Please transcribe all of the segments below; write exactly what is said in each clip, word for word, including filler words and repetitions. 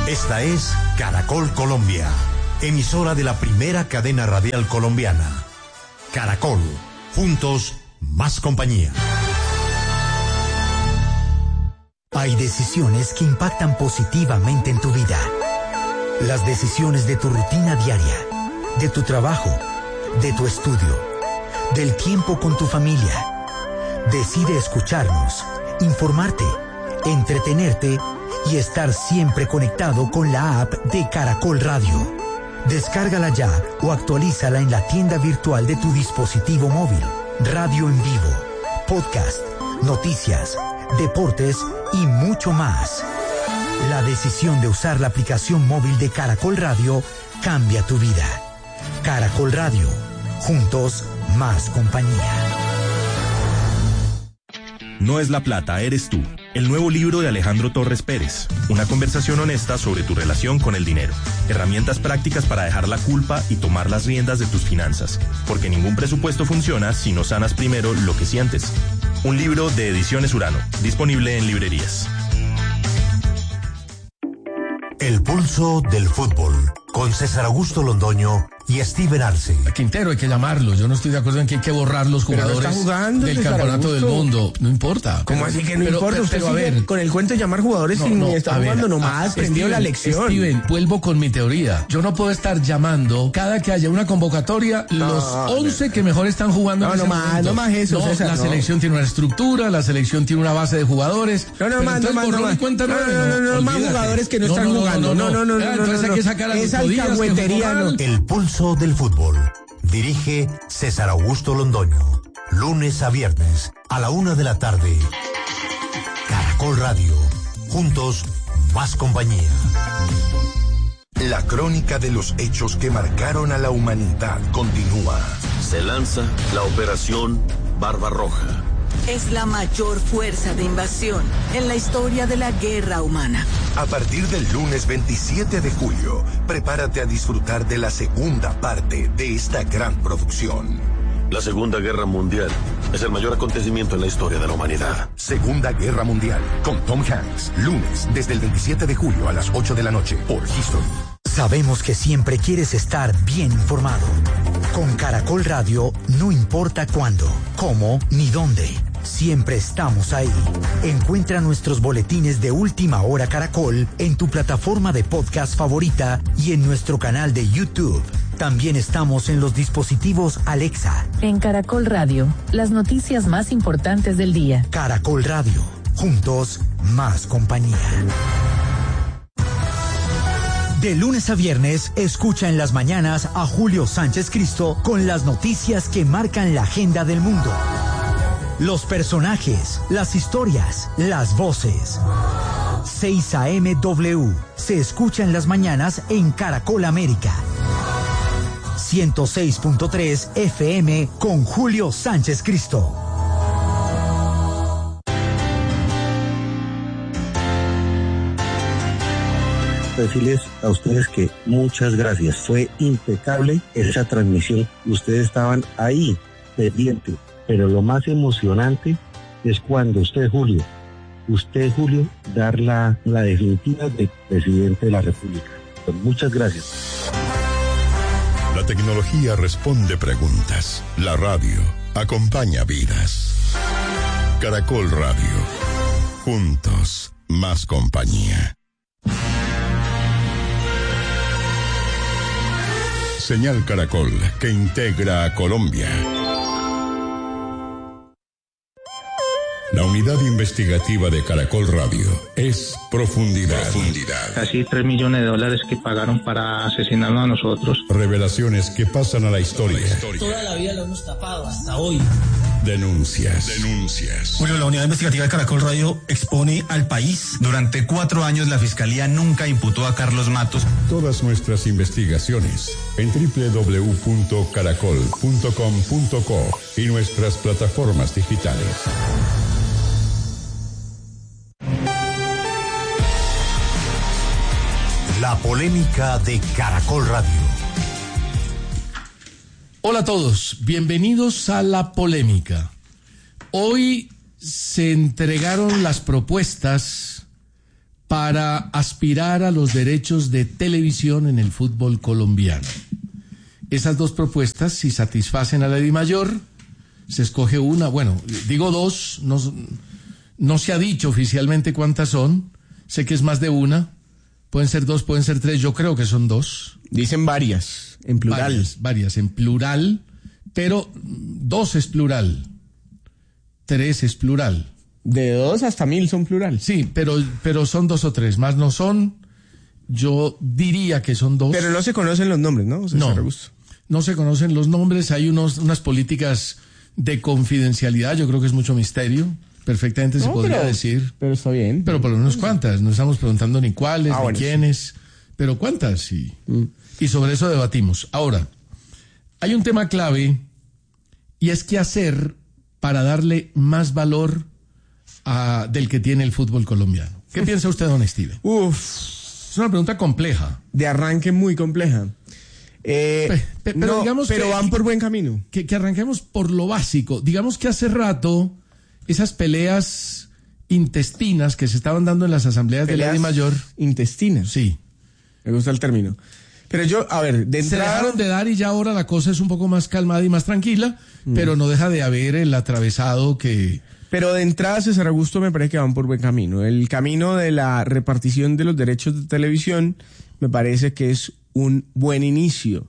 Esta es Caracol Colombia, emisora de la primera cadena radial colombiana. Caracol, juntos, más compañía. Hay decisiones que impactan positivamente en tu vida. Las decisiones de tu rutina diaria, de tu trabajo, de tu estudio, del tiempo con tu familia. Decide escucharnos, informarte, entretenerte y estar siempre conectado con la app de Caracol Radio. Descárgala ya o actualízala en la tienda virtual de tu dispositivo móvil. Radio en vivo, podcast, noticias, deportes y mucho más. La decisión de usar la aplicación móvil de Caracol Radio cambia tu vida. Caracol Radio, juntos, más compañía. No es la plata, eres tú. El nuevo libro de Alejandro Torres Pérez. Una conversación honesta sobre tu relación con el dinero. Herramientas prácticas para dejar la culpa y tomar las riendas de tus finanzas. Porque ningún presupuesto funciona si no sanas primero lo que sientes. Un libro de Ediciones Urano. Disponible en librerías. El pulso del fútbol. Con César Augusto Londoño y Steven Arce. A Quintero hay que llamarlo. Yo no estoy de acuerdo en que hay que borrar los jugadores no está jugando, del César campeonato Augusto. del mundo. No importa. ¿Cómo así que no pero, importa? Pero, Usted pero, a sigue ver, con el cuento de llamar jugadores no, y no, ni está a ver, jugando nomás. a- Aprendió Steven, la lección. Steven, vuelvo con mi teoría. Yo no puedo estar llamando cada que haya una convocatoria los once que mejor están jugando. No, en no ese más, momento. no más eso, No, César, la no. selección tiene una estructura, la selección tiene una base de jugadores. No, no pero más, no entonces más, no borrón más. y cuenta No, nueve, no, no, no, más olvídate. jugadores que no están jugando. No, no, no, Ah, no, entonces no, hay que no. sacar a Esa Gusto Díaz, que jugó alcahuetería, mal. no. El pulso del fútbol. Dirige César Augusto Londoño. Lunes a viernes a la una de la tarde. Caracol Radio. Juntos, más compañía. La crónica de los hechos que marcaron a la humanidad continúa. Se lanza la Operación Barbarroja. Es la mayor fuerza de invasión en la historia de la guerra humana. A partir del lunes veintisiete de julio, prepárate a disfrutar de la segunda parte de esta gran producción. La Segunda Guerra Mundial es el mayor acontecimiento en la historia de la humanidad. Segunda Guerra Mundial, con Tom Hanks, lunes desde el veintisiete de julio a las ocho de la noche por History. Sabemos que siempre quieres estar bien informado. Con Caracol Radio, no importa cuándo, cómo ni dónde. Siempre estamos ahí. Encuentra nuestros boletines de Última Hora Caracol en tu plataforma de podcast favorita y en nuestro canal de YouTube. También estamos en los dispositivos Alexa. En Caracol Radio, las noticias más importantes del día. Caracol Radio. Juntos, más compañía. De lunes a viernes, escucha en las mañanas a Julio Sánchez Cristo con las noticias que marcan la agenda del mundo. Los personajes, las historias, las voces. seis A M W se escucha en las mañanas en Caracol América. ciento seis punto tres F M con Julio Sánchez Cristo. Decirles a ustedes que muchas gracias. Fue impecable esa transmisión. Ustedes estaban ahí, pendientes. Pero lo más emocionante es cuando usted, Julio, usted, Julio, dar la, la definitiva de presidente de la República. Pues muchas gracias. La tecnología responde preguntas. La radio acompaña vidas. Caracol Radio. Juntos, más compañía. Señal Caracol, que integra a Colombia. La unidad investigativa de Caracol Radio es Profundidad. Profundidad. Casi tres millones de dólares que pagaron para asesinarnos a nosotros. Revelaciones que pasan a la historia. Toda la vida lo hemos tapado hasta hoy. Denuncias. Denuncias. Bueno, la unidad investigativa de Caracol Radio expone al país. Durante cuatro años la Fiscalía nunca imputó a Carlos Matos. Todas nuestras investigaciones en doble u doble u doble u punto caracol punto com punto co y nuestras plataformas digitales. La polémica de Caracol Radio. Hola a todos, bienvenidos a La Polémica. Hoy se entregaron las propuestas para aspirar a los derechos de televisión en el fútbol colombiano. Esas dos propuestas, si satisfacen a la Dimayor, se escoge una, bueno, digo dos, no, no se ha dicho oficialmente cuántas son, sé que es más de una, pueden ser dos, pueden ser tres, yo creo que son dos. Dicen varias, en plural. Varias, varias, en plural, pero dos es plural, tres es plural. De dos hasta mil son plural. Sí, pero, pero son dos o tres, más no son, yo diría que son dos. Pero no se conocen los nombres, ¿no? No, no se conocen los nombres, hay unos, unas políticas de confidencialidad, yo creo que es mucho misterio, perfectamente no, se podría pero, decir. Pero está bien. Pero por lo menos cuántas, no estamos preguntando ni cuáles, ah, ni bueno, quiénes, sí. Pero cuántas, y, mm. y sobre eso debatimos. Ahora, hay un tema clave, y es qué hacer para darle más valor a, del que tiene el fútbol colombiano. ¿Qué Uf. piensa usted, don Steven? Uf. Es una pregunta compleja. De arranque muy compleja. Eh, pe, pe, pero no, digamos pero que, van por buen camino. Que, que arranquemos por lo básico. Digamos que hace rato esas peleas intestinas que se estaban dando en las asambleas peleas de la Dimayor. Intestinas. Sí. Me gusta el término. Pero yo, a ver, de entrada... Se dejaron de dar y ya ahora la cosa es un poco más calmada y más tranquila, mm. pero no deja de haber el atravesado que... Pero de entrada, César Augusto, me parece que van por buen camino. El camino de la repartición de los derechos de televisión me parece que es un buen inicio,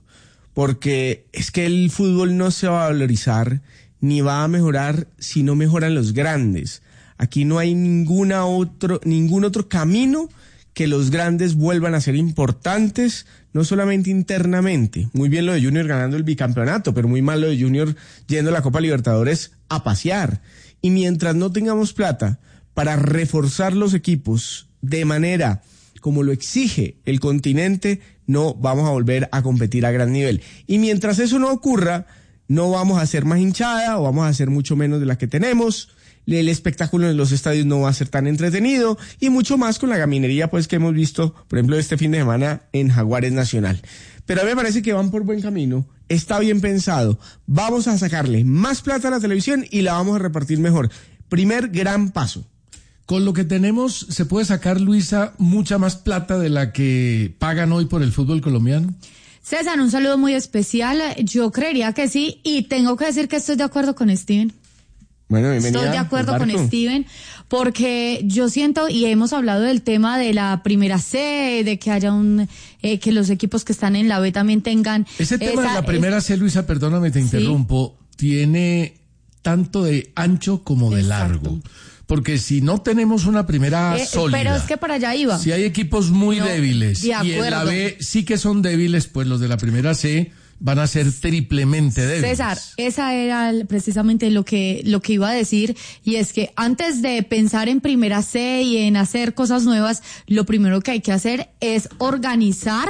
porque es que el fútbol no se va a valorizar ni va a mejorar si no mejoran los grandes. Aquí no hay ninguna otro, ningún otro camino que los grandes vuelvan a ser importantes, no solamente internamente. Muy bien lo de Junior ganando el bicampeonato, pero muy mal lo de Junior yendo a la Copa Libertadores a pasear. Y mientras no tengamos plata para reforzar los equipos de manera como lo exige el continente, no vamos a volver a competir a gran nivel. Y mientras eso no ocurra, no vamos a hacer más hinchada o vamos a hacer mucho menos de la que tenemos. El espectáculo en los estadios no va a ser tan entretenido y mucho más con la gaminería pues que hemos visto, por ejemplo, este fin de semana en Jaguares Nacional. Pero a mí me parece que van por buen camino, está bien pensado. Vamos a sacarle más plata a la televisión y la vamos a repartir mejor. Primer gran paso. Con lo que tenemos, ¿se puede sacar, Luisa, mucha más plata de la que pagan hoy por el fútbol colombiano? César, un saludo muy especial. Yo creería que sí, y tengo que decir que estoy de acuerdo con Steven. Bueno, bienvenida. Estoy de acuerdo con Steven, porque yo siento, y hemos hablado del tema de la primera C, de que haya un, eh, que los equipos que están en la B también tengan... Ese tema esa, de la primera C, Luisa, perdóname, te interrumpo, ¿sí? Tiene tanto de ancho como de Exacto. largo. Porque si no tenemos una primera eh, sólida... Pero es que para allá iba. Si hay equipos muy no, débiles de y en la B sí que son débiles, pues los de la primera C van a ser triplemente débiles. César, esa era precisamente lo que, lo que iba a decir, y es que antes de pensar en primera C y en hacer cosas nuevas, lo primero que hay que hacer es organizar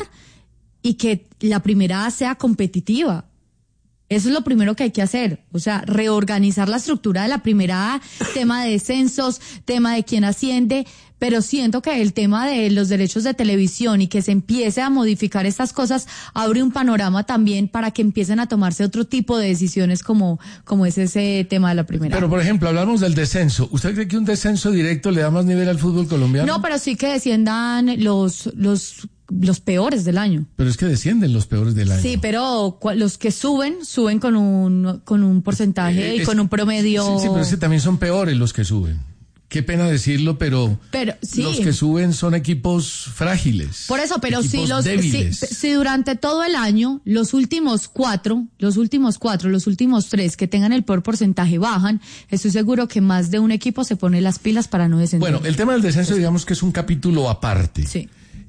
y que la primera A sea competitiva. Eso es lo primero que hay que hacer, o sea, reorganizar la estructura de la primera A, tema de descensos, tema de quién asciende, pero siento que el tema de los derechos de televisión y que se empiece a modificar estas cosas abre un panorama también para que empiecen a tomarse otro tipo de decisiones como, como es ese tema de la primera A. Pero, por ejemplo, hablamos del descenso. ¿Usted cree que un descenso directo le da más nivel al fútbol colombiano? No, pero sí que desciendan los, los, los peores del año. Pero es que descienden los peores del año. Sí, pero los que suben, suben con un, con un porcentaje eh, y es, con un promedio. Sí, sí, pero es que también son peores los que suben. Qué pena decirlo, pero, pero sí. los que suben son equipos frágiles. Por eso, pero si los si, si durante todo el año los últimos cuatro, los últimos cuatro, los últimos tres que tengan el peor porcentaje bajan, estoy seguro que más de un equipo se pone las pilas para no descender. Bueno, el tema del descenso, digamos que es un capítulo aparte. Sí.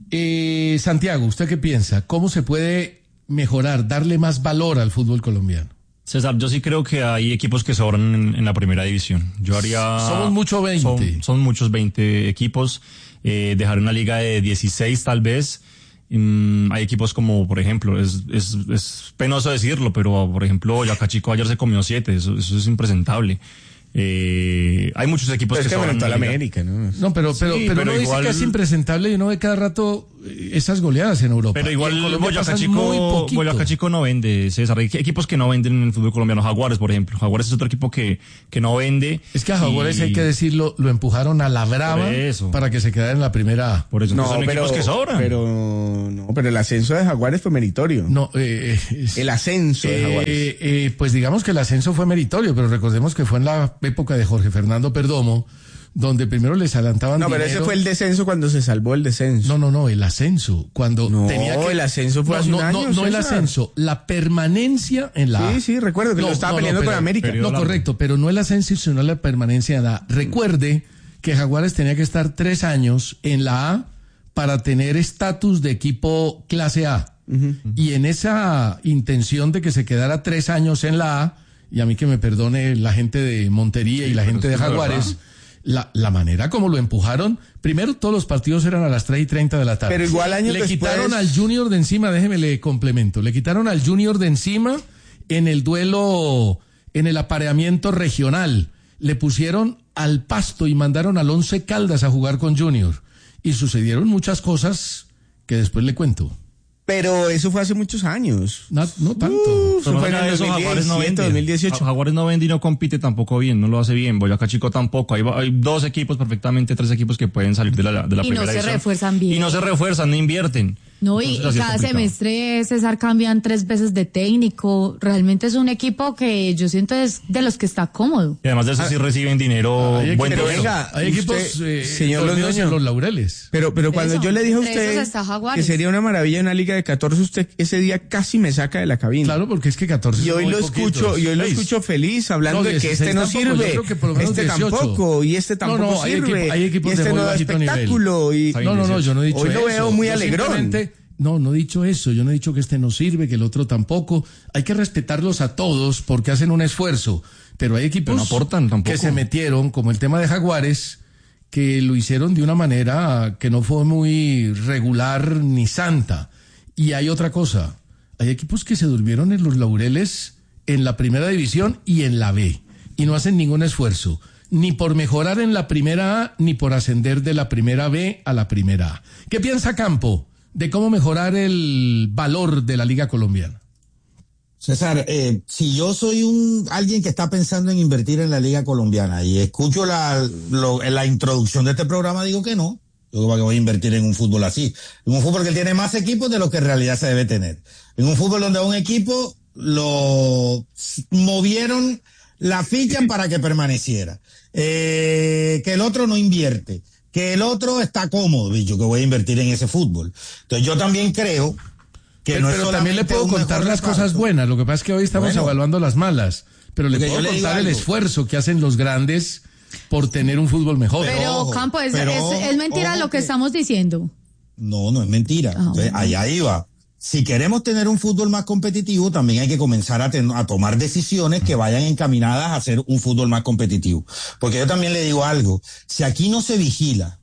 Eh, Santiago, ¿usted qué piensa? ¿Cómo se puede mejorar, darle más valor al fútbol colombiano? César, yo sí creo que hay equipos que sobran en, en la primera división. Yo haría... Somos mucho veinte. Son, son muchos veinte equipos. Eh, dejar una liga de dieciséis tal vez. Um, hay equipos como, por ejemplo, es, es, es penoso decirlo, pero por ejemplo, Boyacá Chico ayer se comió siete. Eso, eso es impresentable. Eh, hay muchos equipos pero que es que sobran en toda la América, ¿no? No, pero, pero, sí, pero, pero uno igual... dice que es impresentable y uno ve cada rato esas goleadas en Europa. Pero igual Boyacá Chico, Boyacá Chico no vende, César. Hay equipos que no venden en el fútbol colombiano. Jaguares, por ejemplo. Jaguares es otro equipo que, que no vende. Es que a Jaguares, y... hay que decirlo, lo empujaron a la brava para que se quedara en la primera A. Por eso no, son pero, equipos que sobran. Pero, no, pero el ascenso de Jaguares fue meritorio. No, eh, es, el ascenso de Jaguares. Eh, eh, pues digamos que el ascenso fue meritorio, pero recordemos que fue en la época de Jorge Fernando Perdomo, donde primero les adelantaban No, pero dinero. ese fue el descenso cuando se salvó el descenso. No, no, no, el ascenso. Cuando no, tenía que... el ascenso fue no, hace no, un año. No, no el ascenso, la permanencia en la A. Sí, sí, recuerdo que no, lo estaba no, peleando no, pero, con América. No, correcto, pero no el ascenso, sino la permanencia en la A. Recuerde que Jaguares tenía que estar tres años en la A para tener estatus de equipo clase A. Uh-huh. Y en esa intención de que se quedara tres años en la A, y a mí que me perdone la gente de Montería sí, y la gente de Jaguares, la, la manera como lo empujaron, primero todos los partidos eran a las tres y treinta de la tarde. Pero igual años le después... quitaron al Junior de encima, déjeme le complemento, le quitaron al Junior de encima en el duelo, en el apareamiento regional, le pusieron al Pasto y mandaron al Once Caldas a jugar con Junior, y sucedieron muchas cosas que después le cuento. Pero eso fue hace muchos años. No, no tanto. Uh, eso fue en el Jaguares no vende. dos mil dieciocho. Jaguares no vende y no compite tampoco bien, no lo hace bien. Boyacá Chico tampoco. Hay, hay dos equipos perfectamente, tres equipos que pueden salir de la, de la y primera no se edición. refuerzan bien. Y no se refuerzan, no invierten. No, y, Entonces, y cada semestre, César, cambian tres veces de técnico. Realmente es un equipo que yo siento es de los que está cómodo. Y además de eso ah, sí reciben dinero hay buen pero dinero. Venga, hay equipos, usted, eh, señor Londoño, en los laureles. Pero, pero cuando eso, yo le dije a usted que sería una maravilla una liga de catorce, usted ese día casi me saca de la cabina. Claro, porque es que catorce y hoy son lo muy escucho, poquitos. y hoy lo escucho feliz hablando no, de que este no tampoco, sirve, este dieciocho. Tampoco, y este tampoco no, no, sirve, hay, equipo, hay equipos y este de muy no da espectáculo. Y... No, no, no, yo no he dicho hoy eso. Hoy lo veo muy alegrón. No, no he dicho eso. Yo no he dicho que este no sirve, que el otro tampoco. Hay que respetarlos a todos porque hacen un esfuerzo. Pero hay equipos pero no aportan tampoco. Que se metieron, como el tema de Jaguares, que lo hicieron de una manera que no fue muy regular ni santa. Y hay otra cosa. Hay equipos que se durmieron en los laureles en la primera división y en la B. Y no hacen ningún esfuerzo. Ni por mejorar en la primera A, ni por ascender de la primera B a la primera A. ¿Qué piensa Campo de cómo mejorar el valor de la Liga Colombiana? César, eh, si yo soy un alguien que está pensando en invertir en la Liga Colombiana y escucho la, lo, la introducción de este programa, digo que no. Yo creo que voy a invertir en un fútbol así. En un fútbol que tiene más equipos de lo que en realidad se debe tener. En un fútbol donde a un equipo lo movieron la ficha para que permaneciera. Eh, que el otro no invierte. Que el otro está cómodo, bicho, que voy a invertir en ese fútbol. Entonces yo también creo que pero, no pero es también le puedo contar las reparto. Cosas buenas. Lo que pasa es que hoy estamos bueno, evaluando las malas. Pero le puedo contar el esfuerzo que hacen los grandes por tener un fútbol mejor. Pero, ojo, Campo, es, pero, es, es mentira ojo, lo que que... estamos diciendo. No, no es mentira. Ah, Entonces, bueno. Allá iba. Si queremos tener un fútbol más competitivo, también hay que comenzar a, ten, a tomar decisiones que vayan encaminadas a hacer un fútbol más competitivo. Porque yo también le digo algo. Si aquí no se vigila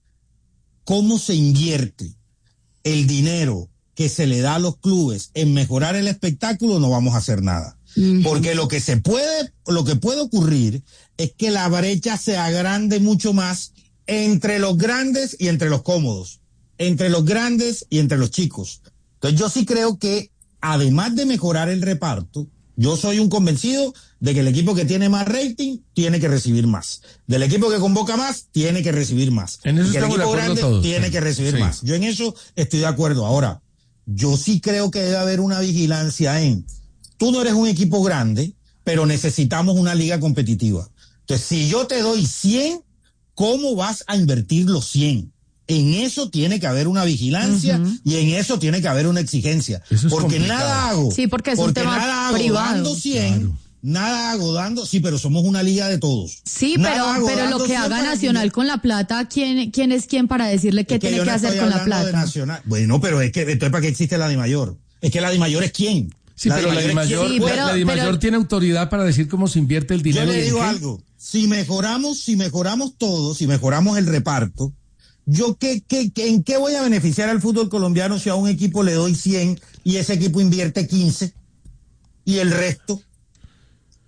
cómo se invierte el dinero que se le da a los clubes en mejorar el espectáculo, no vamos a hacer nada. Uh-huh. Porque lo que se puede, lo que puede ocurrir es que la brecha se agrande mucho más entre los grandes y entre los cómodos, entre los grandes y entre los chicos. Entonces yo sí creo que, además de mejorar el reparto, yo soy un convencido de que el equipo que tiene más rating tiene que recibir más. Del equipo que convoca más, tiene que recibir más. En eso que el equipo grande todos, tiene sí. que recibir sí. más. Yo en eso estoy de acuerdo. Ahora, yo sí creo que debe haber una vigilancia en, tú no eres un equipo grande, pero necesitamos una liga competitiva. Entonces, si yo te doy cien, ¿cómo vas a invertir los cien? En eso tiene que haber una vigilancia uh-huh. y en eso tiene que haber una exigencia. Eso es porque complicado. nada hago. Sí, porque es porque un tema nada hago privado. Dando cien, claro. Nada hago dando, sí, pero somos una liga de todos. Sí, nada pero, pero lo que haga Nacional con la plata, ¿quién, quién es quién para decirle qué es que tiene que no hacer con la plata? Nacional. Bueno, pero es que entonces ¿para qué existe la DIMAYOR? Es que la DIMAYOR es quién. Sí, la pero la DIMAYOR, sí, pero, la DIMAYOR pero, tiene autoridad para decir cómo se invierte el dinero. Yo le digo algo, si mejoramos, si mejoramos todo, si mejoramos el reparto, yo qué, qué, qué, ¿en qué voy a beneficiar al fútbol colombiano si a un equipo le doy cien y ese equipo invierte quince y el resto?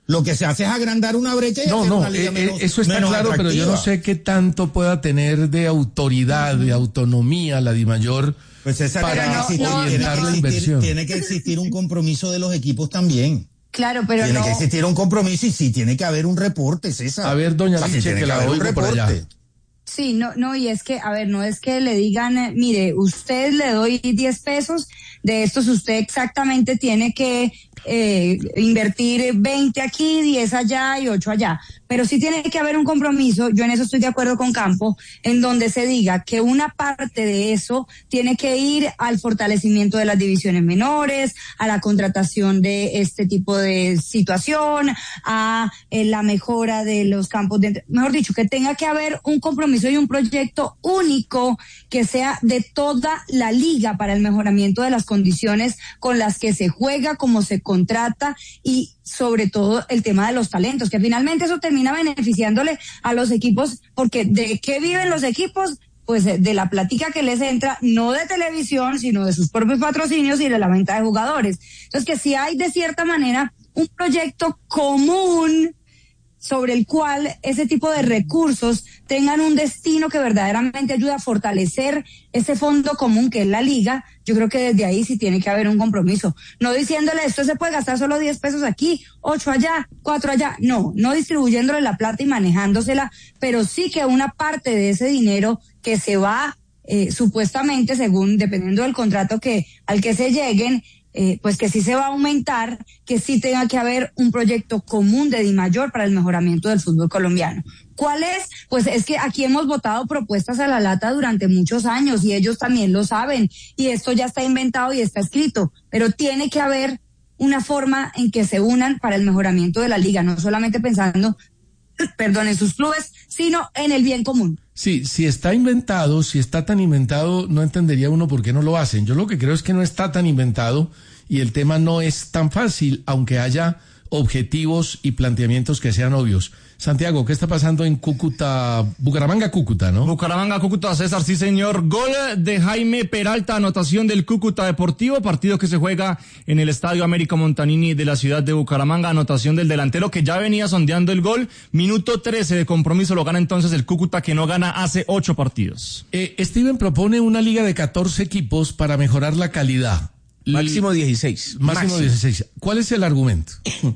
Lo que se hace es agrandar una brecha y no, hacer no, una liga eh, menos, eso está menos claro, atractiva. pero yo no sé qué tanto pueda tener de autoridad, de autonomía la DIMAYOR pues esa para tiene que orientar la existir, inversión. Tiene que existir un compromiso de los equipos también. Claro, pero tiene no. que existir un compromiso y sí, tiene que haber un reporte, César. A ver, doña O sea, sí Liche, tiene que la haber un oigo por allá. Sí, no, no, y es que, a ver, no es que le digan, eh, mire, usted le doy diez pesos, de estos usted exactamente tiene que eh, invertir veinte aquí, diez allá y ocho allá. Pero sí tiene que haber un compromiso, yo en eso estoy de acuerdo con Campo, en donde se diga que una parte de eso tiene que ir al fortalecimiento de las divisiones menores, a la contratación de este tipo de situación, a eh, la mejora de los campos de, mejor dicho, que tenga que haber un compromiso y un proyecto único que sea de toda la liga para el mejoramiento de las condiciones con las que se juega, cómo se contrata y sobre todo el tema de los talentos, que finalmente eso termina beneficiándole a los equipos, porque ¿de qué viven los equipos? Pues de la plática que les entra, no de televisión, sino de sus propios patrocinios y de la venta de jugadores. Entonces, que si hay de cierta manera un proyecto común sobre el cual ese tipo de recursos tengan un destino que verdaderamente ayude a fortalecer ese fondo común que es la liga, yo creo que desde ahí sí tiene que haber un compromiso. No diciéndole esto se puede gastar solo diez pesos aquí, ocho allá, cuatro allá. No, no distribuyéndole la plata y manejándosela, pero sí que una parte de ese dinero que se va eh, supuestamente, según, dependiendo del contrato que al que se lleguen, Eh, pues que sí se va a aumentar, que sí tenga que haber un proyecto común de DIMAYOR para el mejoramiento del fútbol colombiano. ¿Cuál es? Pues es que aquí hemos votado propuestas a la lata durante muchos años y ellos también lo saben y esto ya está inventado y está escrito, pero tiene que haber una forma en que se unan para el mejoramiento de la liga, no solamente pensando, perdón, en sus clubes, sino en el bien común. Sí, si está inventado, si está tan inventado, no entendería uno por qué no lo hacen. Yo lo que creo es que no está tan inventado y el tema no es tan fácil, aunque haya objetivos y planteamientos que sean obvios. Santiago, ¿qué está pasando en Cúcuta? Bucaramanga, Cúcuta, ¿no? Bucaramanga, Cúcuta, César, sí señor. Gol de Jaime Peralta, anotación del Cúcuta Deportivo, partido que se juega en el Estadio Américo Montanini de la ciudad de Bucaramanga, anotación del delantero que ya venía sondeando el gol. Minuto trece de compromiso, lo gana entonces el Cúcuta que no gana hace ocho partidos. Eh, Steven propone una liga de catorce equipos para mejorar la calidad. Máximo dieciséis. Máximo, Máximo dieciséis. ¿Cuál es el argumento?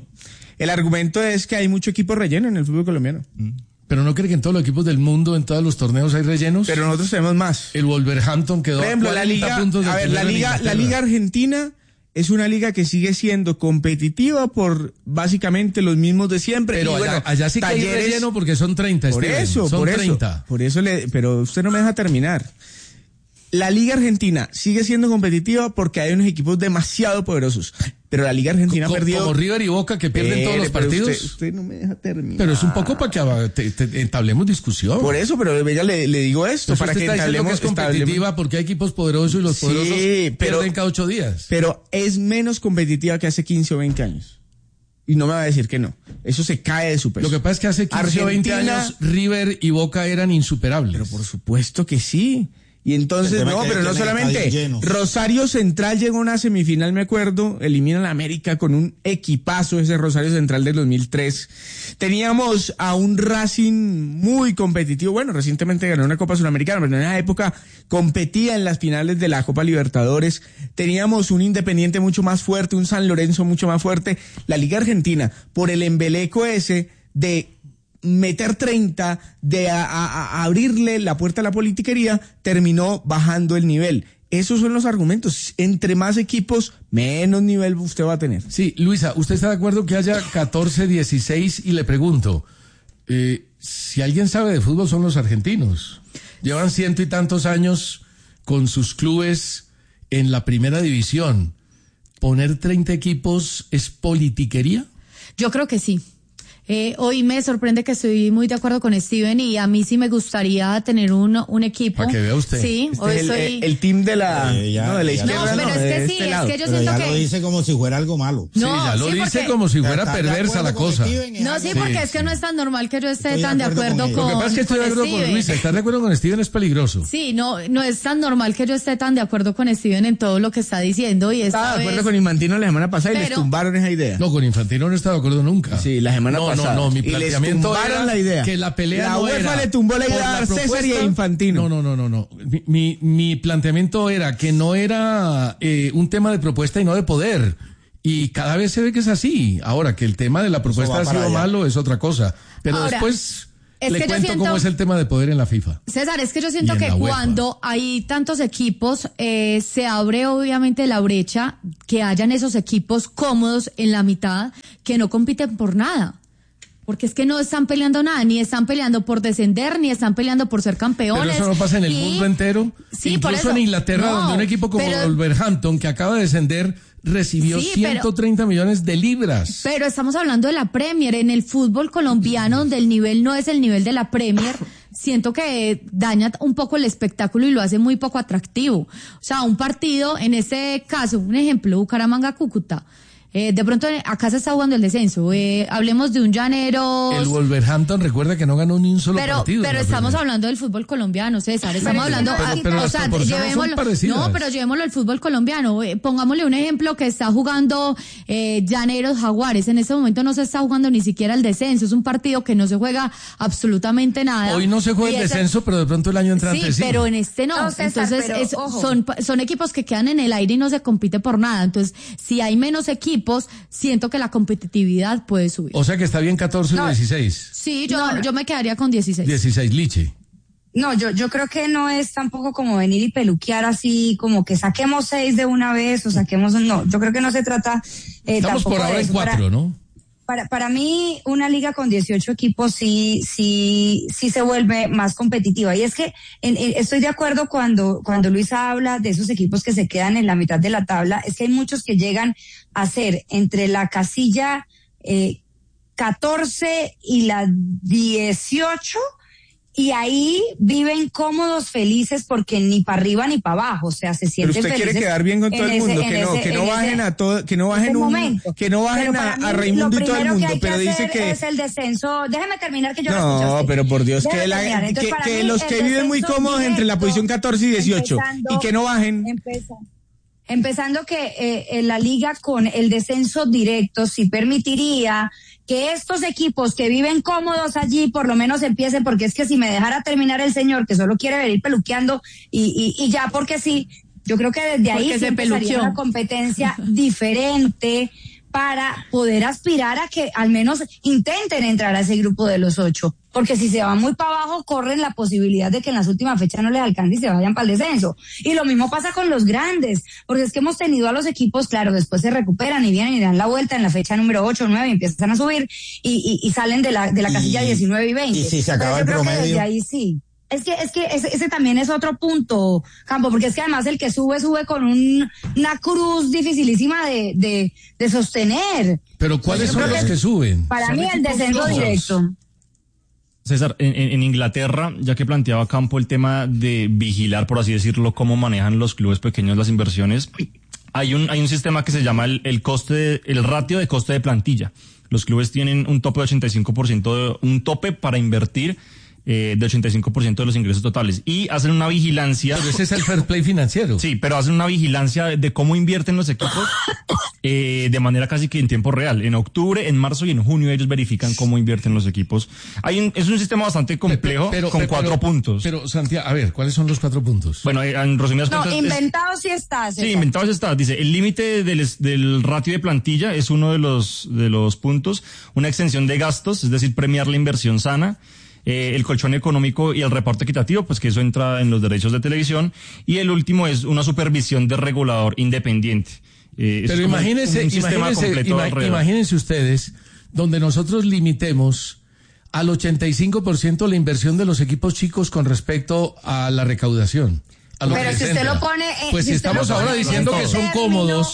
El argumento es que hay mucho equipo relleno en el fútbol colombiano. Pero no cree que en todos los equipos del mundo, en todos los torneos hay rellenos. Pero nosotros tenemos más. El Wolverhampton quedó Por ejemplo, a la liga, puntos de a ver, la liga, la liga argentina es una liga que sigue siendo competitiva por básicamente los mismos de siempre. Pero y allá, bueno, allá sí talleres, que hay relleno porque son treinta. Por Steven, eso, son por treinta. eso, por eso le, pero usted no me deja terminar. La Liga Argentina sigue siendo competitiva porque hay unos equipos demasiado poderosos. Pero la Liga Argentina ha perdido. Como River y Boca que pierden eh, todos los partidos. Usted, usted no me deja terminar. Pero es un poco para que te, te, entablemos discusión. Por eso, pero ella le, le digo esto. Entonces para que entablemos. Que es competitiva entablemos... porque hay equipos poderosos y los sí, poderosos pero, pierden cada ocho días. Pero es menos competitiva que hace quince o veinte años. Y no me va a decir que no. Eso se cae de su peso. Lo que pasa es que hace quince o veinte años River y Boca eran insuperables. Pero por supuesto que sí. Y entonces, no, pero no solamente. Rosario Central llegó a una semifinal, me acuerdo, eliminan a América con un equipazo, ese Rosario Central del dos mil tres. Teníamos a un Racing muy competitivo, bueno, recientemente ganó una Copa Sudamericana, pero en esa época competía en las finales de la Copa Libertadores. Teníamos un Independiente mucho más fuerte, un San Lorenzo mucho más fuerte. La Liga Argentina, por el embeleco ese de meter treinta, de a, a, a abrirle la puerta a la politiquería, terminó bajando el nivel. Esos son los argumentos. Entre más equipos, menos nivel usted va a tener. Sí, Luisa, ¿usted está de acuerdo que haya catorce, dieciséis? Y le pregunto, eh, si alguien sabe de fútbol son los argentinos. Llevan ciento y tantos años con sus clubes en la primera división. ¿Poner treinta equipos es politiquería? Yo creo que sí. Eh, hoy me sorprende que estoy muy de acuerdo con Steven y a mí sí me gustaría tener un, un equipo. Para que vea usted. Sí, este hoy es el, soy... el, el team de la, eh, ya, no, de la ya, izquierda. No, pero no, es que de sí, este es lado. que yo Pero siento ya que... lo dice como si fuera algo malo. Sí, No, ya lo sí, dice porque- como si fuera ¿Está de perversa la acuerdo con cosa. Steven? Es No, algo- sí, Sí, porque es que sí. no es tan normal que yo esté Estoy de tan de acuerdo acuerdo con con, él. Lo que pasa es que estoy de con acuerdo con Steven. Luis. Estar de acuerdo con Steven es peligroso. Sí, no, no es tan normal que yo esté tan de acuerdo con Steven en todo lo que está diciendo y esta Estaba de acuerdo vez- con Infantino la semana pasada y les Pero- tumbaron esa idea. No, con Infantino no he estado de acuerdo nunca. Sí, la semana no, pasada. No, no, mi Y les planteamiento tumbaron era la idea. que la pelea La no UEFA era le tumbó la por idea a César y a Infantino. No, no, no, no, no. Mi, mi, mi planteamiento era que no era eh, un tema de propuesta y no de poder. Y cada vez se ve que es así. Ahora, que el tema de la propuesta va ha para sido allá. malo es otra cosa. Pero Ahora, después es le que yo cuento siento- cómo es el tema de poder en la FIFA. César, es que yo siento Y en que la UEFA. cuando hay tantos equipos, eh, se abre obviamente la brecha que hayan esos equipos cómodos en la mitad que no compiten por nada. Porque es que no están peleando nada, ni están peleando por descender, ni están peleando por ser campeones. Pero eso no pasa en el Y- mundo entero. Sí, por Incluso eso. en Inglaterra, No, donde un equipo como pero- Wolverhampton, que acaba de descender, recibió Sí, pero- ciento treinta millones de libras. Pero estamos hablando de la Premier, en el fútbol colombiano, donde el nivel no es el nivel de la Premier, siento que daña un poco el espectáculo y lo hace muy poco atractivo. O sea, un partido, en este caso, un ejemplo, Bucaramanga-Cúcuta. Eh, de pronto acá se está jugando el descenso. Eh, hablemos de un Llaneros. El Wolverhampton recuerda que no ganó ni un solo Pero, partido. pero en la estamos Premier. hablando del fútbol colombiano, César. Estamos Pero- hablando, pero- ah, pero o las sea, proporciones son llevémoslo, parecidas. no, pero llevémoslo al fútbol colombiano. Eh, pongámosle un ejemplo que está jugando eh, Llaneros Jaguares. En este momento no se está jugando ni siquiera el descenso. Es un partido que no se juega absolutamente nada. Hoy no se juega Y el ese- descenso, pero de pronto el año entrante Sí, sí. pero en este no. No, César, Entonces, pero, es- ojo. son, son equipos que quedan en el aire y no se compite por nada. Entonces, si hay menos equipos, siento que la competitividad puede subir. O sea que está bien catorce No. o dieciséis. Sí, yo, No, no. yo me quedaría con dieciséis. dieciséis, Liche. No, yo, yo creo que no es tampoco como venir y peluquear así, como que saquemos seis de una vez o saquemos, no, yo creo que no se trata eh, Estamos tampoco por ahora de en eso. Para- cuatro, ¿no? Para, para mí, una liga con dieciocho equipos sí, sí, sí se vuelve más competitiva. Y es que en- en- estoy de acuerdo cuando, cuando Luisa habla de esos equipos que se quedan en la mitad de la tabla. Es que hay muchos que llegan a ser entre la casilla eh, catorce y la dieciocho. Y ahí viven cómodos, felices, porque ni para arriba ni para abajo, o sea, se Pero sienten usted felices. quiere quedar bien con todo en el mundo, ese- que en no, ese- que no en bajen ese- a todo, que no bajen ese un, momento. que no bajen Pero a, para mí, a Raimundo y lo todo el primero mundo, que hay pero que dice hacer que es el descenso. Déjeme terminar que yo lo escucho a no, usted. pero por Dios, Déjeme que, la- terminar. Entonces, que, para que mí, los el que viven muy descenso cómodos entre la directo, posición catorce y dieciocho empezando- y que no bajen. Empeza- Empezando que eh, en la liga con el descenso directo sí permitiría que estos equipos que viven cómodos allí por lo menos empiecen, porque es que si me dejara terminar el señor que solo quiere venir peluqueando y, y, y ya porque sí, yo creo que desde ahí Porque sí se empezaría peluqueó. una competencia diferente para poder aspirar a que al menos intenten entrar a ese grupo de los ocho. Porque si se van muy para abajo, corren la posibilidad de que en las últimas fechas no les alcance y se vayan para el descenso. Y lo mismo pasa con los grandes, porque es que hemos tenido a los equipos, claro, después se recuperan y vienen y dan la vuelta en la fecha número ocho, nueve y empiezan a subir y, y, y salen de la, de la Y- casilla diecinueve y veinte. y si se acaba Entonces, yo el creo que promedio. desde ahí sí. Es que, es que ese, ese también es otro punto, Campo, porque es que además el que sube, sube con un, una cruz dificilísima de, de, de sostener. Pero ¿cuáles Yo son creo los que que suben? Para Son mí el equipos descenso flojos. directo. César, en, en- en Inglaterra, ya que planteaba Campo el tema de vigilar, por así decirlo, cómo manejan los clubes pequeños las inversiones, hay un, hay un sistema que se llama el, el coste, de- el ratio de coste de plantilla. Los clubes tienen un tope de ochenta y cinco por ciento, de, un tope para invertir eh, de ochenta y cinco por ciento de los ingresos totales y hacen una vigilancia. Pero ese es el fair play financiero. Sí, pero hacen una vigilancia de, de cómo invierten los equipos eh, de manera casi que en tiempo real. En octubre, en marzo y en junio ellos verifican cómo invierten los equipos. Hay un, es un sistema bastante complejo Pero- con pero- cuatro pero- puntos. Pero, Santiago, a ver, ¿cuáles son los cuatro puntos? Bueno, eh, en resumidas No, cuentas. es- inventado sí está. Sí, César. inventados está. Dice, el límite del, es- del ratio de plantilla es uno de los, de los puntos. Una extensión de gastos, es decir, premiar la inversión sana. Eh, el colchón económico y el reparto equitativo, pues que eso entra en los derechos de televisión. Y el último es una supervisión de regulador independiente. Eh, es Pero como imagínense, un sistema imagínense, completo ima- alrededor. imagínense ustedes donde nosotros limitemos al ochenta y cinco por ciento la inversión de los equipos chicos con respecto a la recaudación. A lo Pero que si les usted entra. lo pone, eh, Pues si si usted estamos lo ahora pone en diciendo ese que son término, cómodos,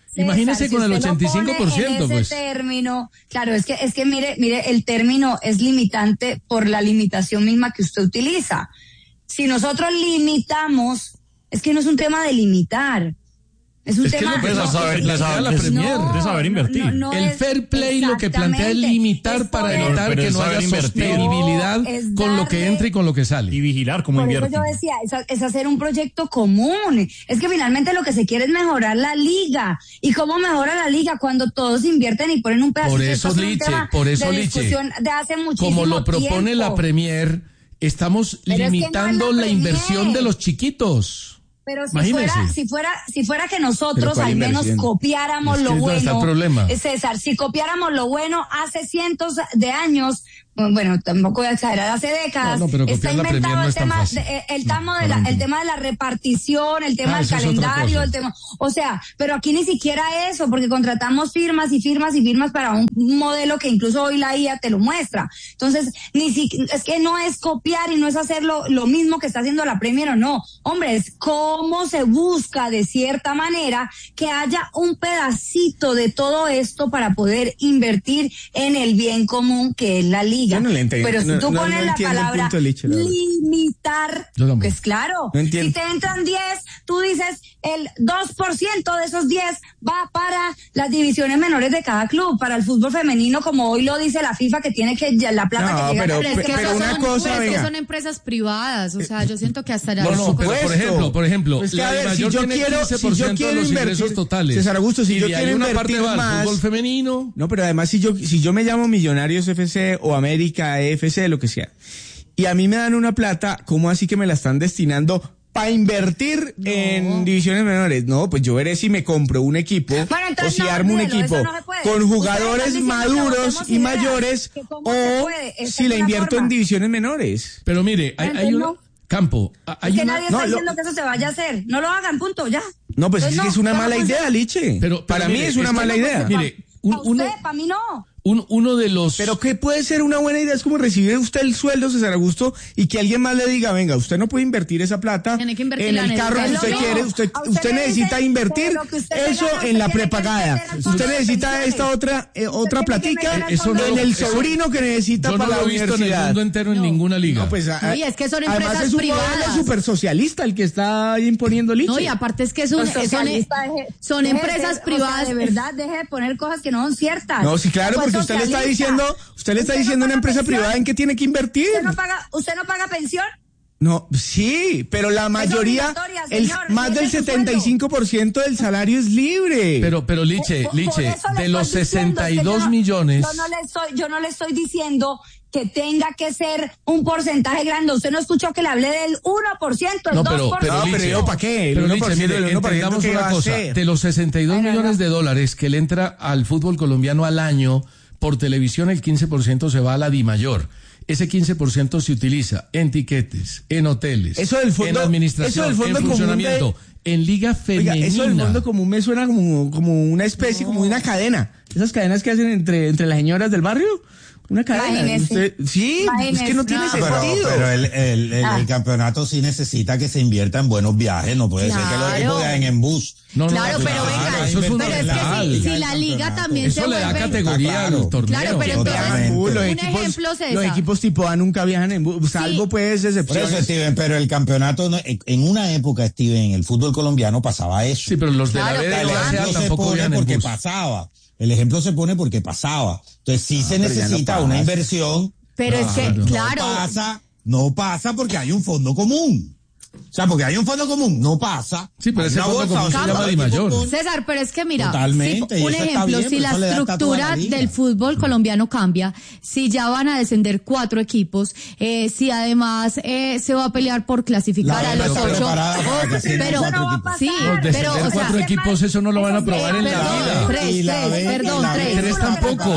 imagínese si con el usted lo ochenta y cinco por ciento, pone en ese pues. término, claro, es que, es que mire, mire, el término es limitante por la limitación misma que usted utiliza. Si nosotros limitamos, es que no es un tema de limitar. Es un es tema que no, de saber, de saber, la Premier, no, de saber invertir. No, no el es, fair play lo que plantea es limitar es para poder, evitar pero que es no saber haya invertir. sostenibilidad No, es con lo que darle- entra y con lo que sale. Y vigilar cómo Por invierte. eso yo decía, es, es hacer un proyecto común. Es que finalmente lo que se quiere es mejorar la liga. ¿Y cómo mejora la liga? Cuando todos invierten y ponen un pedacito. Por eso, Esto es un Liche, tema por eso, de Liche, discusión de hace muchísimo como lo propone tiempo. la Premier, estamos Pero es que no es limitando la la Premier. inversión de los chiquitos. Pero si Imagínese. fuera, si fuera, si fuera que Pero nosotros ¿cuál al menos inversión? copiáramos Es que lo es donde está el bueno, problema. eh, César, si copiáramos lo bueno hace cientos de años, bueno, tampoco voy a exagerar, hace décadas, No, no, pero está copiar la Premier inventado no el es tan tema, fácil. de- el, No, tamo de para la, mí el no. tema de la repartición, el tema Ah, del eso es otra calendario, cosa. el tema, o sea, pero aquí ni siquiera eso, porque contratamos firmas y firmas y firmas para un modelo que incluso hoy la I A te lo muestra. Entonces, ni si, es que no es copiar y no es hacer lo, lo mismo que está haciendo la Premier o no. Hombre, es cómo se busca de cierta manera que haya un pedacito de todo esto para poder invertir en el bien común que es la liga. Yo no le entiendo. Pero si No, tú no, pones no la entiendo el palabra punto de Liche, la verdad. limitar, Yo tampoco. pues claro, No entiendo. si te entran diez, tú dices el dos por ciento de esos diez va para las divisiones menores de cada club, para el fútbol femenino, como hoy lo dice la FIFA, que tiene que, ya la plata No, que llega. pero- a- Pero es que pero esos una son, cosa, pero es que venga. son empresas privadas, o sea, yo siento que hasta allá No, es no, súper- pero por supuesto. ejemplo, por ejemplo, Pues que, la a ver, mayor si yo tiene quiero- quince por si yo ciento de quiero los invertir- ingresos totales. César Augusto, si y yo de ahí quiero una parte invertir va al más- fútbol femenino. No, pero además si yo, si yo me llamo Millonarios F C o América F C, lo que sea, y a mí me dan una plata, ¿cómo así que me la están destinando para invertir No. en divisiones menores? No, pues yo veré si me compro un equipo Bueno, entonces o si no, armo un olvídelo, equipo eso no se puede. con Ustedes jugadores están diciendo que maduros votemos y ideas, mayores que cómo se o puede. Esa si es la una invierto forma. en divisiones menores. Pero mire, hay, hay una... Campo, hay Es que una... nadie está no, lo- diciendo que eso se vaya a hacer. No lo hagan, punto, ya. No, pues Entonces, es que no, es una no mala funciona. idea, Liche. Pero- pero para mire, mí es una esto mala no idea. Mire, un- Pa' usted, uno, para mí no. un- uno de los... Pero ¿qué puede ser una buena idea? Es como recibir usted el sueldo, César Augusto, y que alguien más le diga, venga, usted no puede invertir esa plata Tiene que en invertirla el en carro que educación. usted Es lo quiere, mismo. usted, A usted usted le necesita dicen invertir que lo que usted se eso gana, en la usted tiene que prepagada. meter al fondo Usted de necesita pensiones. esta otra eh, otra tiene que platica meter al Eso fondo no en de el eso- sobrino que necesita Yo no para lo la he visto en el universidad. mundo entero en ninguna liga. No, pues, a- No, y es que son además empresas es un privadas. modelo súper socialista el que está ahí imponiendo Liche. No, y aparte es que es un- Los son, socialistas, deje- son deje empresas de- o sea, privadas. de verdad, deje de poner cosas que no son ciertas. No, sí, claro, Pues porque usted le está socialista. diciendo, usted le está ¿Usted no diciendo a una paga empresa pensión? privada en qué tiene que invertir. ¿Usted no paga, usted no paga pensión? No, sí, pero la mayoría, obligatoria, el, señor, más y del ese es su setenta y cinco por ciento del salario es libre. Pero, pero Liche, Por- por Liche, eso le de los estoy diciendo, sesenta y es que dos yo no- millones... Yo no, le estoy, yo no le estoy diciendo que tenga que ser un porcentaje grande. Usted no escuchó que le hablé del uno por ciento, el No, dos pero, por ciento. pero, No, pero Liche, yo, ¿pa' qué? El pero uno Liche, por ciento, mire, el uno por ciento, entendamos ¿qué una va a cosa. hacer? De los sesenta y dos Ay, no, millones no. de dólares que le entra al fútbol colombiano al año, por televisión el quince por ciento se va a la DIMAYOR. Ese quince por ciento se utiliza en tiquetes, en hoteles, Eso del fondo- en administración, eso del fondo en común de- funcionamiento, en liga femenina. Oiga, eso del fondo común me suena como, como una especie, como una cadena. Esas cadenas que hacen entre, entre las señoras del barrio. Una cadena. Imagínese. Usted- sí, es que no tiene No. Pero, sentido. pero el, el, el, Ah. el campeonato sí necesita que se invierta en buenos viajes, no puede ser que los Claro. equipos viajen en bus. No, no, Claro, pero venga, eso es pero es fundamental. que si, si la liga también Eso se le da vuelve... categoría Claro. al torneo. Claro, pero entonces, Totalmente. Uh, los un equipos, ejemplo, César. los equipos tipo A nunca viajan en bus, salvo pues Por excepciones. eso, Steven, pero el campeonato, no- en una época, Steven, en el fútbol colombiano pasaba eso. Sí, pero los de Claro, la B de pero El la ejemplo A se tampoco pone viajan en porque bus. pasaba. El ejemplo se pone porque pasaba. Entonces sí se pero ya no necesita pasa. una inversión. Pero es que, Claro. claro, No pasa, no pasa porque hay un fondo común. O sea, porque hay un fondo común, no pasa. Sí, pero Hay ese una fondo bolsa común donde se cada llama equipo DIMAYOR. pone- César, pero es que mira, Totalmente, si- y un eso está ejemplo, bien, si pero la eso le da estatus a la estructura liga. del fútbol colombiano cambia, si ya van a descender cuatro equipos, eh, si además eh, se va a pelear por clasificar La a liga los está ocho, preparada para que asciendan pero cuatro equipos. sí, No, pero descender o sea, cuatro equipos, eso no lo van a aprobar en la perdón, vida. tres, Y la tres, B- perdón, la B- tres. Tres tampoco.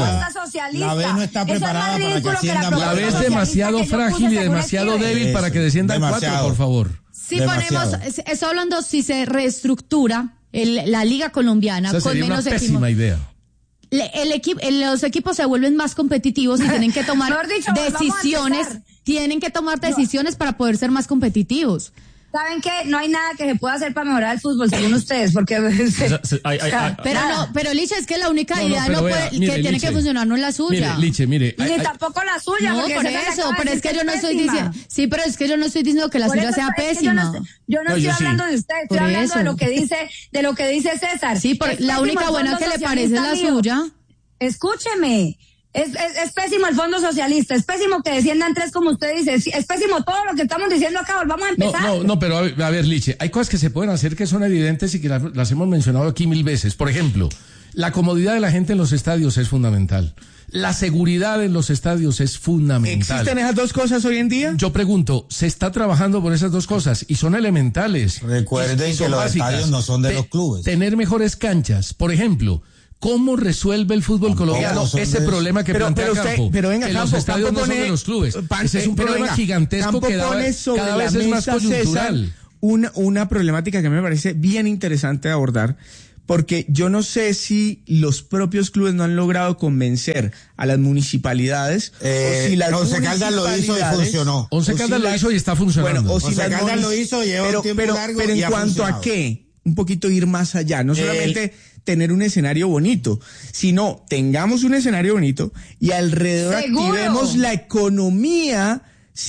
La B no está preparada para que asciendan La cuatro B es equipos. demasiado frágil y demasiado débil para que desciendan cuatro, Demasiado. por favor. Si Demasiado. ponemos, eso hablando, si se reestructura el- la liga colombiana Esa con sería una menos pésima equipos, idea. le- el equipo, los equipos se vuelven más competitivos y tienen que tomar Mejor dicho, volvamos a decisiones, empezar. tienen que tomar decisiones para poder ser más competitivos. ¿Saben qué? No hay nada que se pueda hacer para mejorar el fútbol, según ustedes, porque... Ay, ay, ay, pero no, pero Liche, es que la única No, no, idea pero no vea, puede, mire, que tiene Liche. que funcionar no es la suya. Mire, Liche, mire. Ni hay- hay- tampoco la suya, No, porque por esa le eso, acaba de pero es decir que yo no estoy pésima. diciendo, sí, pero es que yo no estoy diciendo que la Por suya eso sea es que pésima. Yo no, yo no, No, estoy yo sí. hablando de usted, estoy Por hablando eso. de lo que dice, de lo que dice César. Sí, por- Es la pésimo única el buena fondo que le parece es la socialista mío. suya. Escúcheme. Es, es, es pésimo el fondo socialista, es pésimo que desciendan tres como usted dice, es, es pésimo todo lo que estamos diciendo acá, volvamos a No, empezar. no, no, pero a ver, a ver, Liche, hay cosas que se pueden hacer que son evidentes y que las, las hemos mencionado aquí mil veces. Por ejemplo, la comodidad de la gente en los estadios es fundamental. La seguridad en los estadios es fundamental. ¿Existen esas dos cosas hoy en día? Yo pregunto, ¿se está trabajando por esas dos cosas? Y son elementales. Recuerden Y- y son que los básicas. estadios no son de Te- los clubes. Tener mejores canchas. Por ejemplo, ¿cómo resuelve el fútbol Tampoco colombiano son ese de- problema que Pero- plantea pero usted- Campo? pero venga, que Campo, los estadios Campo no son pone- de los clubes. Pan- Ese es un pero problema venga, gigantesco Campo que da- pone sobre cada la vez es más mesa, coyuntural. César, una, una problemática que me parece bien interesante de abordar, porque yo no sé si los propios clubes no han logrado convencer a las municipalidades Eh, o si las Once Caldas lo hizo y municipalidades- funcionó. Once o si Caldas lo las- hizo y está funcionando. Bueno, o si Once las Caldas munici- lo hizo, lleva pero, un tiempo pero, largo pero en y ha cuanto funcionado. a qué, un poquito ir más allá, no El- solamente tener un escenario bonito, sino tengamos un escenario bonito y alrededor Seguro. activemos la economía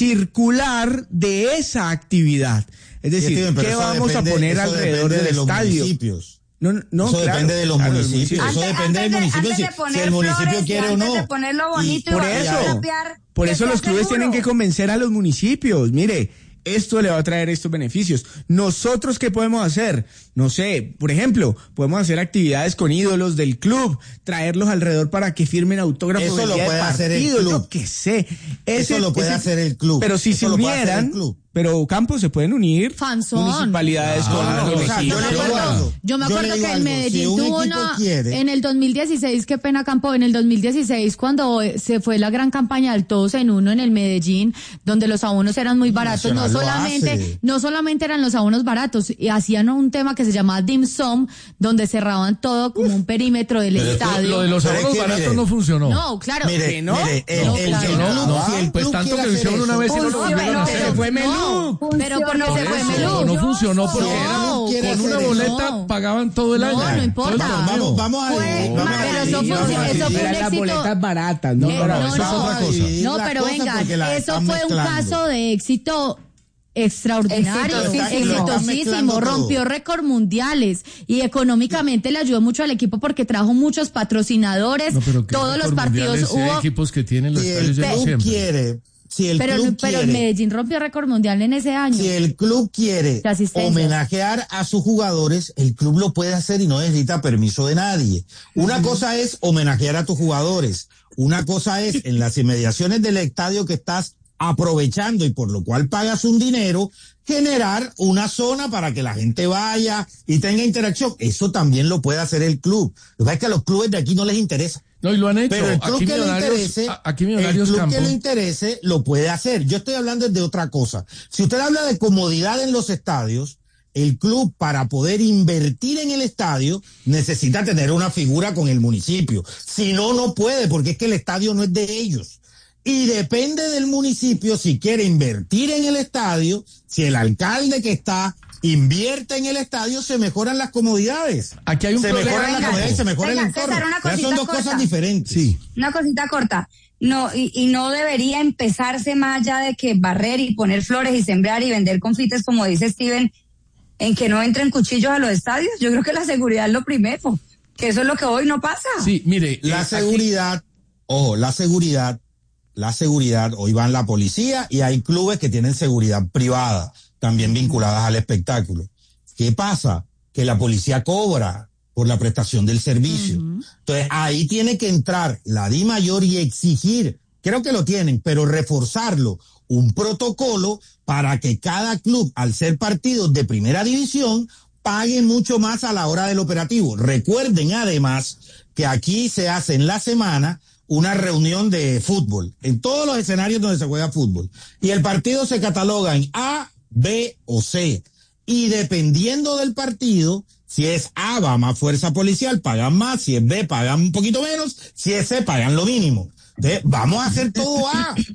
circular de esa actividad. Es Sí, decir, Steven, pero ¿qué eso vamos depende- a poner eso alrededor depende del de los estadio? municipios. No, no, no, Eso claro, depende de los claro, municipios. Eso Antes- depende del antes de- municipio. antes Si, de si poner el municipio flores y quiere o antes no. de ponerlo bonito y por vamos a eso, tapear, por que eso sea los clubes seguro. tienen que convencer a los municipios. Mire, esto le va a traer estos beneficios. Nosotros, ¿qué podemos hacer? No sé, por ejemplo, podemos hacer actividades con ídolos del club, traerlos alrededor para que firmen autógrafos. Eso el lo día de puede hacer el partido, club. Yo qué sé. Eso lo puede hacer el club. Pero si Eso se lo puede hacer el unieran, club. pero Campos se pueden unir. Fanzón. Municipalidades Claro, con claro, los o sea, municipios. Yo me le digo acuerdo, algo. yo me Yo acuerdo le digo que el algo. Medellín Si un tuvo equipo una quiere- en el dos mil dieciséis, qué pena Campo, en el dos mil dieciséis cuando eh, se fue la gran campaña del Todos en Uno en el Medellín, donde los abonos eran muy baratos, no Nacional lo solamente hace. no solamente eran los abonos baratos, y hacían un tema que se llamaba Dim Sum, donde cerraban todo como un perímetro del Pero es que estadio. Lo de los Pero es abonos que, baratos mire, no funcionó. No, claro. Mire, ¿Que no? mire, el, No, el- claro. el No, club, no, si el pues club tanto quiere que lo hacer hicieron una eso, vez y no lo Funcionó, volvieron a pero- hacer. Se fue no, Melú. pero porque Funcionó. se fue Eso, Melú. no funcionó porque No, era no quiere con una hacer boleta eso. pagaban todo el No, año. no importa. Todo el Vamos, torneo. vamos a Fue ver, vamos a Pero ver. eso fue- Vamos a eso ver. fue un Eran las éxito. boletas baratas, ¿no? Eh, Para- no, eso es otra cosa. No, La pero cosa venga, porque la eso están fue un mezclando. caso de éxito extraordinario, Exitosísimo. Lo están mezclando exitosísimo, todo. rompió récord mundiales y económicamente le ayudó mucho al equipo porque trajo muchos patrocinadores, No, pero que todos los récord partidos mundiales, sí hay hubo, equipos que tienen los Si el estadios llenos club siempre. quiere, si el pero, club pero el quiere, Medellín rompió récord mundial en ese año. si el club quiere De asistencias. homenajear a sus jugadores, el club lo puede hacer y no necesita permiso de nadie. Una cosa es homenajear a tus jugadores. Una cosa es en las inmediaciones del estadio que estás aprovechando y por lo cual pagas un dinero, generar una zona para que la gente vaya y tenga interacción. Eso también lo puede hacer el club. Lo que pasa es que a los clubes de aquí no les interesa. No, y lo han hecho. Pero el club Aquí que le Millonarios, interese, a- aquí el Millonarios club Campo. que le interese lo puede hacer. Yo estoy hablando de otra cosa. Si usted habla de comodidad en los estadios, el club para poder invertir en el estadio necesita tener una figura con el municipio. Si no, no puede porque es que el estadio no es de ellos. Y depende del municipio si quiere invertir en el estadio, si el alcalde que está invierte en el estadio, se mejoran las comodidades. Aquí hay un se problema. mejoran las Venga, comodidades y se mejora venga, el entorno. César, una Pero son cosita dos corta. cosas diferentes. Sí. Una cosita corta. No, y, y no debería empezarse más allá de que barrer y poner flores y sembrar y vender confites, como dice Steven, en que no entren cuchillos a los estadios. Yo creo que la seguridad es lo primero, que eso es lo que hoy no pasa. Sí, mire. La eh, seguridad, ojo, la seguridad, la seguridad, hoy van la policía y hay clubes que tienen seguridad privada, también vinculadas al espectáculo. ¿Qué pasa? Que la policía cobra por la prestación del servicio. Uh-huh. Entonces, ahí tiene que entrar la Di Mayor y exigir, creo que lo tienen, pero reforzarlo, un protocolo para que cada club, al ser partidos de primera división, pague mucho más a la hora del operativo. Recuerden además que aquí se hace en la semana una reunión de fútbol, en todos los escenarios donde se juega fútbol. Y el partido se cataloga en A, B o C. Y dependiendo del partido, si es A, va más fuerza policial, pagan más, si es B, pagan un poquito menos, si es C, pagan lo mínimo. Entonces, vamos a hacer todo A.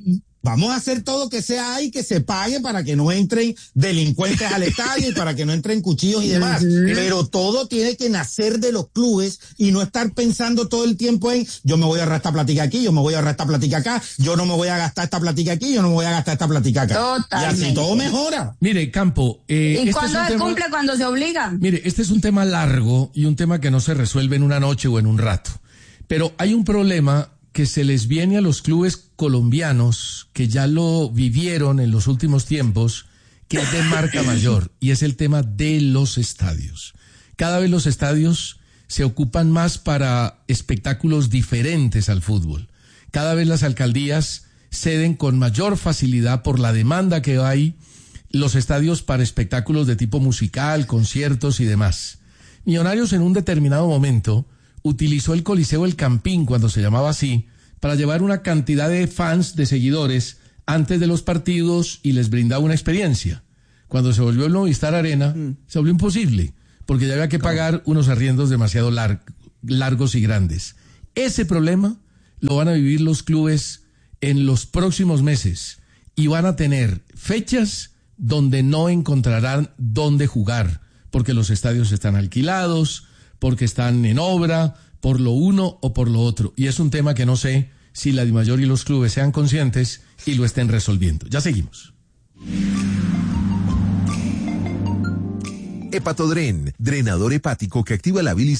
Vamos a hacer todo que sea ahí, que se pague para que no entren delincuentes al estadio y para que no entren cuchillos y demás. Pero todo tiene que nacer de los clubes y no estar pensando todo el tiempo en yo me voy a ahorrar esta platica aquí, yo me voy a ahorrar esta platica acá, yo no me voy a gastar esta platica aquí, yo no me voy a gastar esta platica acá. Totalmente. Y así todo mejora. Mire, Campo. Eh, ¿Y este cuándo es un se tema, cumple? Cuando se obliga. Mire, este es un tema largo y un tema que no se resuelve en una noche o en un rato. Pero hay un problema que se les viene a los clubes colombianos que ya lo vivieron en los últimos tiempos, que es de marca mayor, y es el tema de los estadios. Cada vez los estadios se ocupan más para espectáculos diferentes al fútbol. Cada vez las alcaldías ceden con mayor facilidad por la demanda que hay los estadios para espectáculos de tipo musical, conciertos y demás. Millonarios en un determinado momento utilizó el Coliseo El Campín, cuando se llamaba así, para llevar una cantidad de fans, de seguidores, antes de los partidos y les brindaba una experiencia. Cuando se volvió el Movistar Arena, mm. se volvió imposible, porque ya había que pagar unos arriendos demasiado lar- largos y grandes. Ese problema lo van a vivir los clubes en los próximos meses y van a tener fechas donde no encontrarán dónde jugar, porque los estadios están alquilados, porque están en obra, por lo uno o por lo otro. Y es un tema que no sé si la DIMAYOR y los clubes sean conscientes y lo estén resolviendo. Ya seguimos. Hepatodren, drenador hepático que activa la bilis